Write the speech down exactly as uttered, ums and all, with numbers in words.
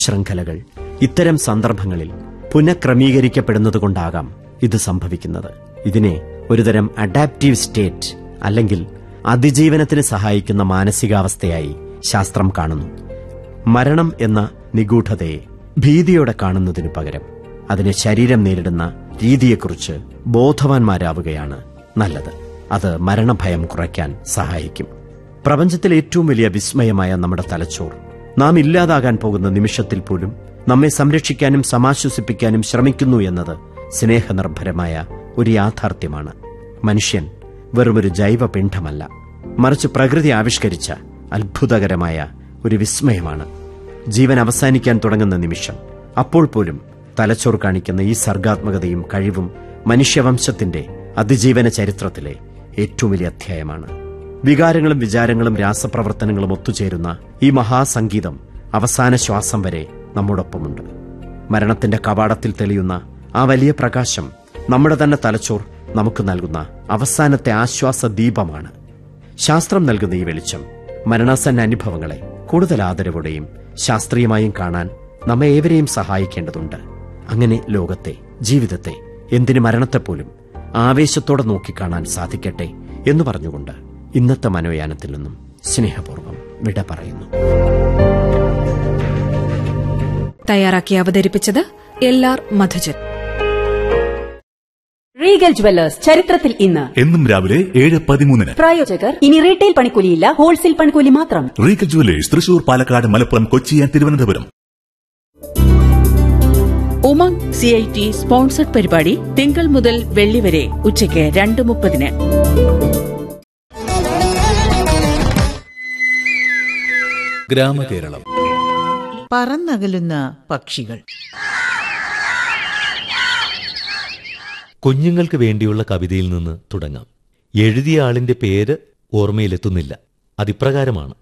ശൃംഖലകൾ ഇത്തരം സന്ദർഭങ്ങളിൽ പുനഃക്രമീകരിക്കപ്പെടുന്നതുകൊണ്ടാകാം ഇത് സംഭവിക്കുന്നത്. ഇതിനെ ഒരുതരം അഡാപ്റ്റീവ് സ്റ്റേറ്റ് അല്ലെങ്കിൽ അതിജീവനത്തിന് സഹായിക്കുന്ന മാനസികാവസ്ഥയായി ശാസ്ത്രം കാണുന്നു. മരണം എന്ന നിഗൂഢതയെ ഭീതിയോടെ കാണുന്നതിനു പകരം അതിനെ ശരീരം നേരിടുന്ന രീതിയെക്കുറിച്ച് ബോധവാന്മാരാവുകയാണ് നല്ലത്. അത് മരണഭയം കുറയ്ക്കാൻ സഹായിക്കും. പ്രപഞ്ചത്തിലെ ഏറ്റവും വലിയ വിസ്മയമായ നമ്മുടെ തലച്ചോർ നാം ഇല്ലാതാകാൻ പോകുന്ന നിമിഷത്തിൽ പോലും നമ്മെ സംരക്ഷിക്കാനും സമാശ്വസിപ്പിക്കാനും ശ്രമിക്കുന്നു എന്നത് സ്നേഹനിർഭരമായ ഒരു യാഥാർത്ഥ്യമാണ്. മനുഷ്യൻ വെറുമൊരു ജൈവ പിണ്ഡമല്ല, മറിച്ച് പ്രകൃതി ആവിഷ്കരിച്ച അത്ഭുതകരമായ ഒരു വിസ്മയമാണ്. ജീവൻ അവസാനിക്കാൻ തുടങ്ങുന്ന നിമിഷം, അപ്പോൾ പോലും തലച്ചോർ കാണിക്കുന്ന ഈ സർഗാത്മകതയും കഴിവും മനുഷ്യവംശത്തിന്റെ അതിജീവന ചരിത്രത്തിലെ ഏറ്റവും വലിയ അധ്യായമാണ്. വികാരങ്ങളും വിചാരങ്ങളും രാസപ്രവർത്തനങ്ങളും ഒത്തുചേരുന്ന ഈ മഹാസംഗീതം അവസാന ശ്വാസം വരെ നമ്മോടൊപ്പമുണ്ട്. മരണത്തിന്റെ കവാടത്തിൽ തെളിയുന്ന ആ വലിയ പ്രകാശം നമ്മുടെ തന്നെ തലച്ചോർ നമുക്ക് നൽകുന്ന അവസാനത്തെ ആശ്വാസ ദീപമാണ്. ശാസ്ത്രം നൽകുന്ന ഈ വെളിച്ചം മരണാസന്ന അനുഭവങ്ങളെ കൂടുതൽ ആദരവോടെയും ശാസ്ത്രീയമായും കാണാൻ നമ്മെ ഏവരെയും സഹായിക്കേണ്ടതുണ്ട്. അങ്ങനെ ലോകത്തെ, ജീവിതത്തെ, എന്തിന് മരണത്തെപ്പോലും ആവേശത്തോടെ നോക്കിക്കാണാൻ സാധിക്കട്ടെ എന്ന് പറഞ്ഞുകൊണ്ട് ഇന്നത്തെ മനോയാനത്തിൽ നിന്നും സ്നേഹപൂർവ്വം വിട പറയുന്നു. തയ്യാറാക്കി അവതരിപ്പിച്ചത് എൽ ആർ മധുജൻ. റീഗൽ ജുവല്ലേഴ്സ് ചരിത്രത്തിൽ ഇന്ന് എന്നും രാവിലെ ഏഴ് പതിമൂന്നിന്. പ്രായോജകർ ഇനി റീറ്റെയിൽ പണിക്കൂലിയില്ല, ഹോൾസെയിൽ പണിക്കൂലി മാത്രം. Regal jewellers Thrissur, Palakkad, Malappuram, Kochi and Thiruvananthapuram. Umang C I T sponsored പരിപാടി തിങ്കൾ മുതൽ വെള്ളി വരെ ഉച്ചയ്ക്ക് രണ്ട് മുപ്പതിന്. ഗ്രാമകേരളം. പറന്നകലുന്ന പക്ഷികൾ. കുഞ്ഞുങ്ങൾക്ക് വേണ്ടിയുള്ള കവിതയിൽ നിന്ന് തുടങ്ങാം. എഴുതിയ ആളിന്റെ പേര് ഓർമ്മയിലെത്തുന്നില്ല. അതിപ്രകാരമാണ്: